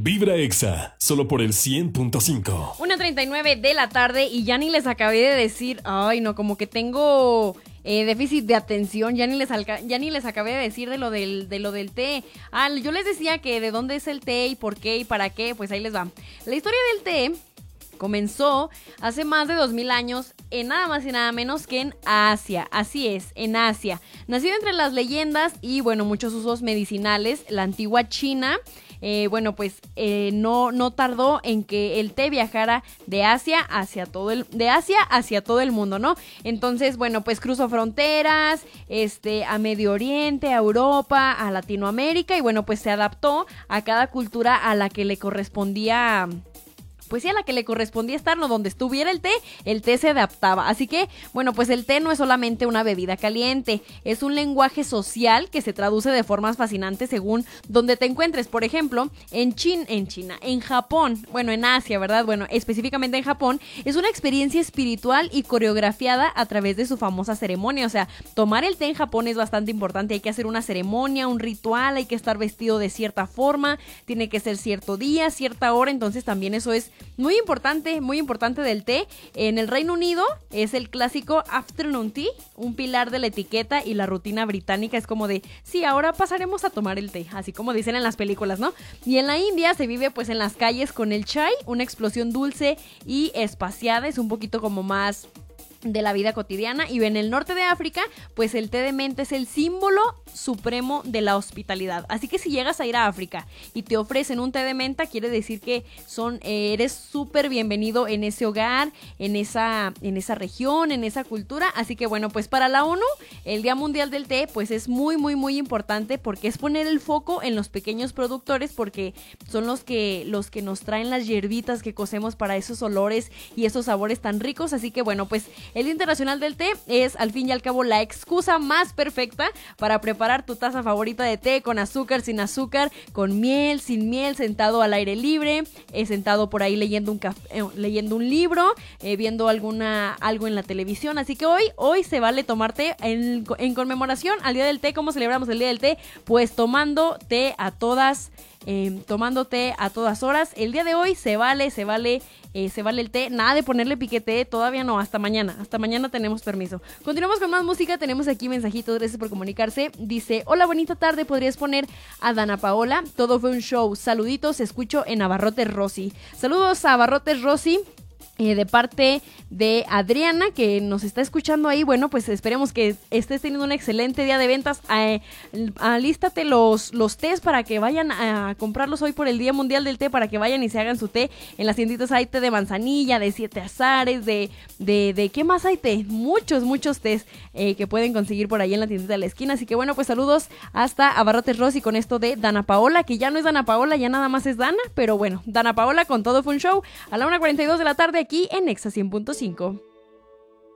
Vibra Exa, solo por el 100.5. 1:39 de la tarde y ya ni les acabé de decir, ay no, como que tengo déficit de atención, ya ni les acabé de decir de lo del té. Yo les decía que de dónde es el té y por qué y para qué, pues ahí les va. La historia del té comenzó hace más de 2000 años en nada más y nada menos que en Asia. Así es, en Asia. Nacido entre las leyendas y bueno, muchos usos medicinales, la antigua China, no tardó en que el té viajara de Asia hacia todo el mundo, ¿no? Entonces, bueno, pues cruzó fronteras, a Medio Oriente, a Europa, a Latinoamérica y bueno, pues se adaptó a cada cultura a la que le correspondía. Pues sí, a la que le correspondía estar, ¿no? Donde estuviera el té se adaptaba. Así que, bueno, pues el té no es solamente una bebida caliente, es un lenguaje social que se traduce de formas fascinantes según donde te encuentres. Por ejemplo, en Japón, bueno, en Asia, ¿verdad? Bueno, específicamente en Japón, es una experiencia espiritual y coreografiada a través de su famosa ceremonia. O sea, tomar el té en Japón es bastante importante, hay que hacer una ceremonia, un ritual, hay que estar vestido de cierta forma, tiene que ser cierto día, cierta hora, entonces también eso es muy importante del té. En el Reino Unido es el clásico afternoon tea, un pilar de la etiqueta y la rutina británica. Es como de, sí, ahora pasaremos a tomar el té, así como dicen en las películas, ¿no? Y en la India se vive pues en las calles con el chai, una explosión dulce y espaciada, es un poquito como más de la vida cotidiana. Y en el norte de África, pues el té de menta es el símbolo supremo de la hospitalidad. Así que si llegas a ir a África y te ofrecen un té de menta, quiere decir que eres súper bienvenido en ese hogar, en esa región, en esa cultura. Así que bueno, pues para la ONU, el Día Mundial del Té, pues es muy importante porque es poner el foco en los pequeños productores, porque son los que nos traen las hierbitas que cocemos para esos olores y esos sabores tan ricos. Así que bueno, pues el Día Internacional del Té es al fin y al cabo la excusa más perfecta para preparar tu taza favorita de té con azúcar, sin azúcar, con miel, sin miel, sentado al aire libre, sentado por ahí leyendo un libro, viendo algo en la televisión. Así que hoy se vale tomar té en conmemoración al Día del Té. ¿Cómo celebramos el Día del Té? Pues tomando té a todas horas. El día de hoy se vale el té, nada de ponerle piquete, todavía no, hasta mañana tenemos permiso. Continuamos con más música, tenemos aquí mensajitos, gracias por comunicarse. Dice, hola, bonita tarde, ¿podrías poner a Dana Paola? Todo fue un show, saluditos, escucho en Abarrotes Rossi. Saludos a Abarrotes Rossi. De parte de Adriana, que nos está escuchando ahí. Bueno, pues esperemos que estés teniendo un excelente día de ventas. Alístate los tés para que vayan a comprarlos hoy por el Día Mundial del Té, para que vayan y se hagan su té. En las tienditas hay té de manzanilla, de 7 azares, de ¿qué más hay té? Muchos tés que pueden conseguir por ahí en la tiendita de la esquina. Así que bueno, pues saludos hasta Abarrotes Rossi con esto de Dana Paola, que ya no es Dana Paola, ya nada más es Dana, pero bueno, Dana Paola con Todo fue un show a la 1:42 de la tarde aquí en Exa 100.5.